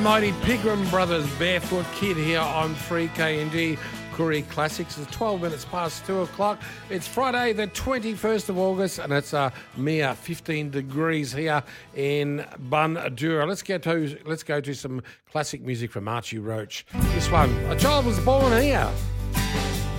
Mighty Pigram Brothers, Barefoot Kid here on 3KND Koori Classics. It's 12 minutes past 2 o'clock. It's Friday the 21st of August and it's a mere 15 degrees here in Bundoora. Let's go to some classic music from Archie Roach. This one, A Child Was Born Here.